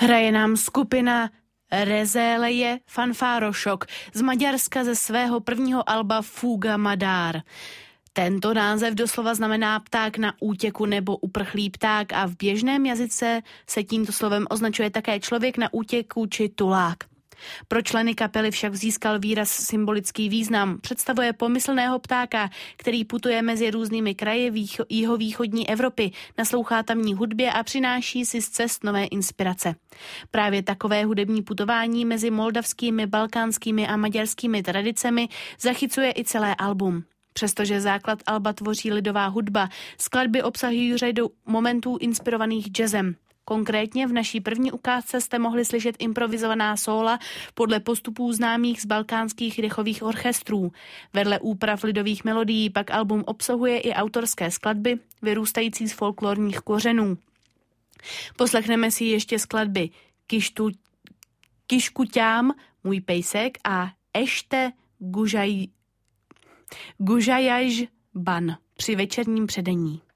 Hraje nám skupina Rezéleje Fanfárošok z Maďarska ze svého prvního alba Fuga Madár. Tento název doslova znamená pták na útěku nebo uprchlý pták a v běžném jazyce se tímto slovem označuje také člověk na útěku či tulák. Pro členy kapely však získal výraz symbolický význam. Představuje pomyslného ptáka, který putuje mezi různými kraji jihovýchodní Evropy, naslouchá tamní hudbě a přináší si z cest nové inspirace. Právě takové hudební putování mezi moldavskými, balkánskými a maďarskými tradicemi zachycuje i celé album. Přestože základ alba tvoří lidová hudba, skladby obsahují řadu momentů inspirovaných jazzem. Konkrétně v naší první ukázce jste mohli slyšet improvizovaná sóla podle postupů známých z balkánských dechových orchestrů. Vedle úprav lidových melodií pak album obsahuje i autorské skladby, vyrůstající z folklorních kořenů. Poslechneme si ještě skladby Kiškuťám, Můj pejsek a Ešte Gužajaj Ban při večerním předení.